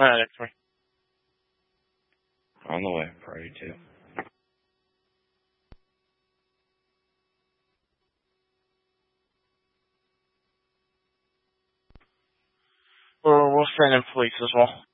That's right. On the way, Friday too. We'll send in police as well.